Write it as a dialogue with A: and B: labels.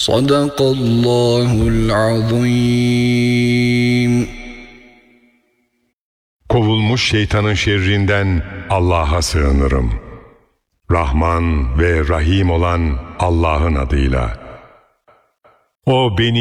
A: Sadakallahul azim.
B: Kovulmuş şeytanın şerrinden Allah'a sığınırım. Rahman ve Rahim olan Allah'ın adıyla. O beni